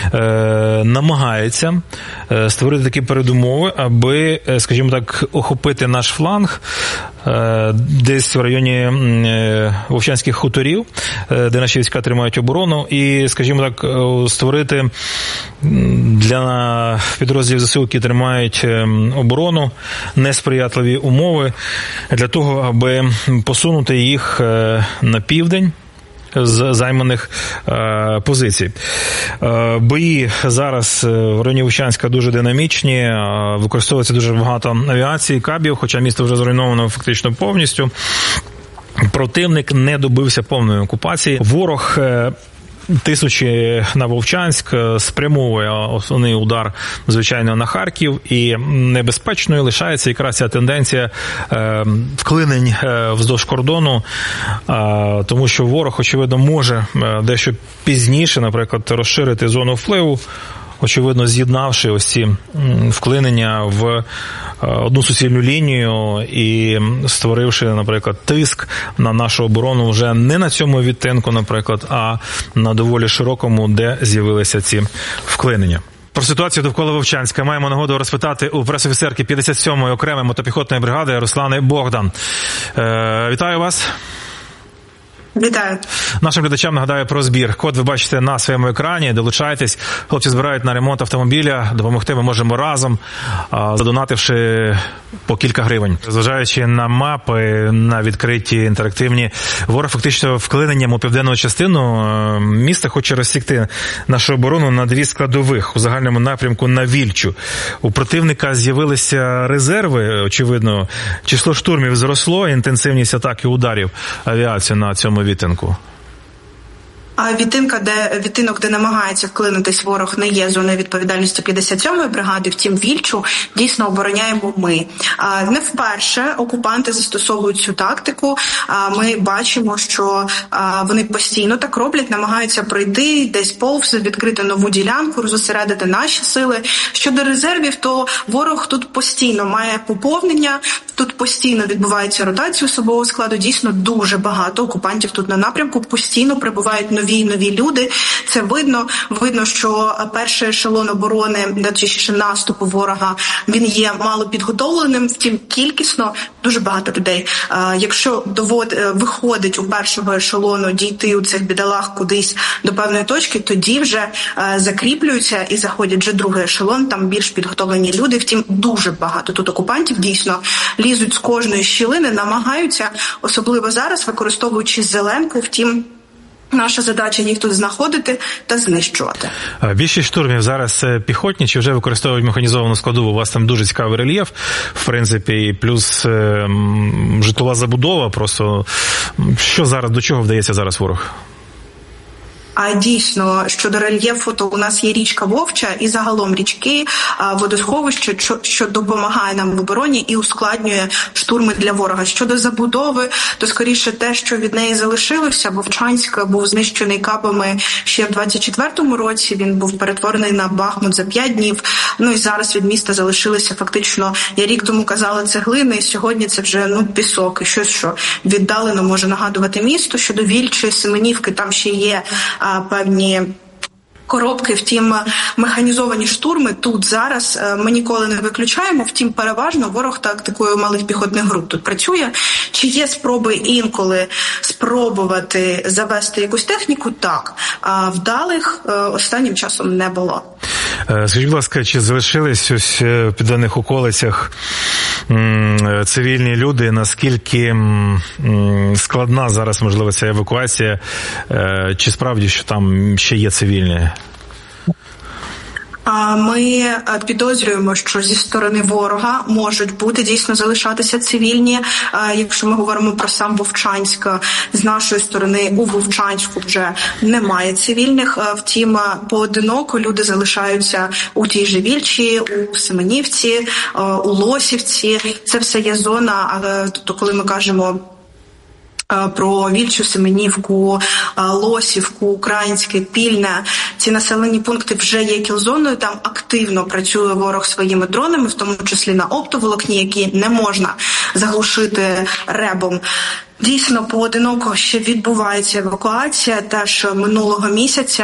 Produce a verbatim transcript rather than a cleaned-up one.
намагається створити такі передумови, аби, скажімо так, охопити наш фланг десь в районі Вовчанських хуторів, де наші війська тримають оборону, і, скажімо так, створити для підрозділів ЗСУ, які тримають оборону, несприятливі умови для того, аби посунути їх на південь з займаних е, позицій. Е, бої зараз в районі Вовчанська дуже динамічні, е, використовується дуже багато авіації, кабів, хоча місто вже зруйновано фактично повністю. Противник не добився повної окупації. Ворог е, тиснучи на Вовчанськ, спрямовує основний удар, звичайно, на Харків, і небезпечною лишається якраз ця тенденція вклинень вздовж кордону, тому що ворог, очевидно, може дещо пізніше, наприклад, розширити зону впливу, очевидно, з'єднавши ось ці вклинення в одну суцільну лінію і створивши, наприклад, тиск на нашу оборону вже не на цьому відтинку, наприклад, а на доволі широкому, де з'явилися ці вклинення. Про ситуацію довкола Вовчанська маємо нагоду розпитати у пресофіцерки п'ятдесят сьомої окремої мотопіхотної бригади Руслани Богдан. Е, вітаю вас. Вітаю. Нашим глядачам нагадаю про збір. Код ви бачите на своєму екрані, долучайтесь. Хлопці збирають на ремонт автомобіля, допомогти ми можемо разом, задонативши по кілька гривень. Зважаючи на мапи, на відкриті, інтерактивні, ворог фактично вклиненням у південну частину міста хоче розсікти нашу оборону на дві складових у загальному напрямку на Вільчу. У противника з'явилися резерви, очевидно, число штурмів зросло, інтенсивність атак і ударів авіації на цьому відтинку. А відтинка, де відтинок, де намагається вклинитись ворог, не є зоною відповідальності п'ятдесят сьомої бригади. Втім, Вільчу дійсно обороняємо ми. А не вперше окупанти застосовують цю тактику. А ми бачимо, що а, вони постійно так роблять, намагаються пройти десь повз, відкрити нову ділянку, зосередити наші сили. Щодо резервів, то ворог тут постійно має поповнення, тут постійно відбувається ротація особового складу. Дійсно дуже багато окупантів тут на напрямку, постійно прибувають нові і нові люди. Це видно. Видно, що перший ешелон оборони, точніше наступу ворога, він є мало підготовленим, втім кількісно дуже багато людей. Якщо довод виходить у першого ешелону дійти у цих бідолах кудись до певної точки, тоді вже закріплюються і заходять вже другий ешелон, там більш підготовлені люди. Втім, дуже багато тут окупантів дійсно лізуть з кожної щілини, намагаються, особливо зараз, використовуючи зеленку, втім, наша задача їх тут знаходити та знищувати. Більшість штурмів зараз піхотні, чи вже використовують механізовану складову? У вас там дуже цікавий рельєф, в принципі, і плюс е, житлова забудова. Просто що зараз, до чого вдається зараз ворог? А дійсно, щодо рельєфу, то у нас є річка Вовча і загалом річки, водосховище, що допомагає нам в обороні і ускладнює штурми для ворога. Щодо забудови, то скоріше те, що від неї залишилося. Вовчанськ був знищений кабами ще в двадцять четвертому році, він був перетворений на Бахмут за п'ять днів. Ну і зараз від міста залишилися фактично, я рік тому казала, цеглини, і сьогодні це вже ну пісок, і щось, що віддалено може нагадувати місто. Щодо Вільчі, Семенівки, там ще є а, певні коробки, втім, механізовані штурми тут зараз ми ніколи не виключаємо, втім, переважно ворог тактикою малих піхотних груп тут працює. Чи є спроби інколи спробувати завести якусь техніку? Так. А вдалих останнім часом не було. Скажіть, будь ласка, чи залишились ось в південних околицях цивільні люди? Наскільки складна зараз, можливо, ця евакуація? Чи справді, що там ще є цивільні? Ми підозрюємо, що зі сторони ворога можуть бути дійсно залишатися цивільні. Якщо ми говоримо про сам Вовчанськ, з нашої сторони у Вовчанську вже немає цивільних. Втім, поодиноко люди залишаються у тій же Вільчі, у Семенівці, у Лосівці. Це все є зона, тобто коли ми кажемо про Вільчу, Семенівку, Лосівку, Українське, Пільне. Ці населені пункти вже є кілзоною, там активно працює ворог своїми дронами, в тому числі на оптоволокні, які не можна заглушити ребом. Дійсно, поодиноко ще відбувається евакуація, теж минулого місяця